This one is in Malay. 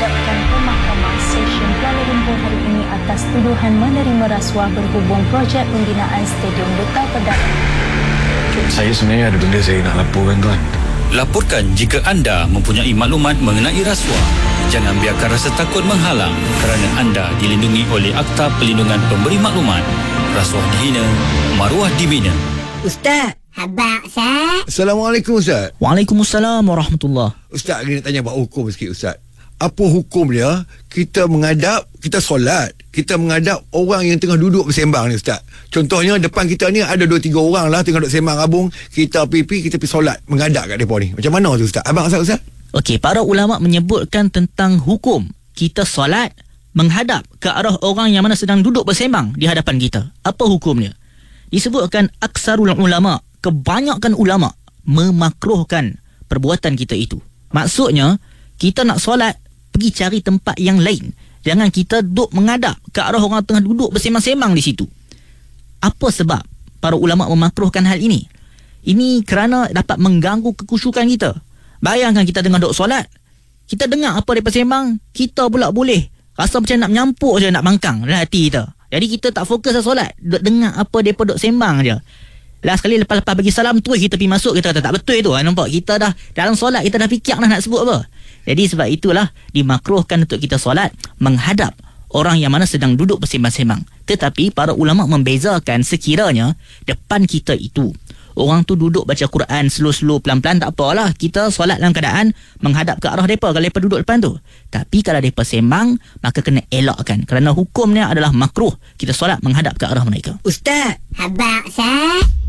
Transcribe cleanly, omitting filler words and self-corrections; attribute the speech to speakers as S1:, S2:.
S1: dihadapkan ke Mahkamah Session Kuala Lumpur hari ini atas tuduhan menerima rasuah berhubung projek pembinaan Stadium Duta Perdana.
S2: Saya sebenarnya ada benda saya nak laporkan, tuan.
S3: Laporkan jika anda mempunyai maklumat mengenai rasuah. Jangan biarkan rasa takut menghalang kerana anda dilindungi oleh Akta Perlindungan Pemberi Maklumat. Rasuah dihina, maruah dibina.
S4: Ustaz, habaq Ustaz.
S5: Assalamualaikum Ustaz.
S6: Waalaikumsalam warahmatullahi.
S5: Ustaz, saya nak tanya buat hukum sikit Ustaz. Apa hukum dia kita menghadap, kita solat, kita menghadap orang yang tengah duduk bersembang ni Ustaz? Contohnya depan kita ni ada 2-3 orang lah tengah duduk sembang abung, kita pergi solat menghadap kat mereka ni. Macam mana tu Ustaz? Abang Ustaz?
S6: Okey, para ulama menyebutkan tentang hukum kita solat menghadap ke arah orang yang mana sedang duduk bersembang di hadapan kita. Apa hukumnya? Disebutkan aksarul ulama, kebanyakan ulama memakruhkan perbuatan kita itu. Maksudnya, kita nak solat, pergi cari tempat yang lain. Jangan kita duduk menghadap ke arah orang tengah duduk bersembang-sembang di situ. Apa sebab para ulama memakruhkan hal ini? Ini kerana dapat mengganggu kekusyukan kita. Bayangkan kita tengah duduk solat, kita dengar apa mereka sembang, kita pula boleh rasa macam nak menyampuk je, nak bangkang dalam hati kita. Jadi kita tak fokus dalam solat, duduk dengar apa mereka duduk sembang je. Last sekali lepas-lepas bagi salam, terus kita pergi masuk, kita kata tak betul tu. Nampak, kita dah dalam solat, kita dah fikir dah nak sebut apa. Jadi sebab itulah dimakruhkan untuk kita solat menghadap orang yang mana sedang duduk bersembang-sembang. Tetapi para ulama membezakan sekiranya depan kita itu orang tu duduk baca Quran slow-slow, pelan-pelan, tak apalah. Kita solat dalam keadaan menghadap ke arah mereka kalau mereka duduk depan tu. Tapi kalau mereka sembang, maka kena elakkan. Kerana hukumnya adalah makruh kita solat menghadap ke arah mereka.
S4: Ustaz, habaq Ustaz.